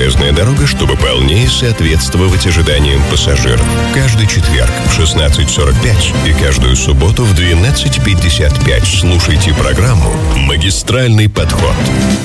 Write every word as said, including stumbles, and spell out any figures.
железная дорога, чтобы полнее соответствовать ожиданиям пассажиров. Каждый четверг в шестнадцать сорок пять и каждую субботу в двенадцать пятьдесят пять слушайте программу «Магистральный подход».